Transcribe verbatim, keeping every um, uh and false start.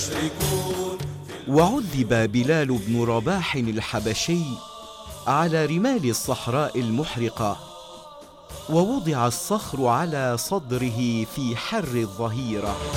مشركون. وعذب بلال بن رباح الحبشي على رمال الصحراء المحرقة، ووضع الصخر على صدره في حر الظهيرة.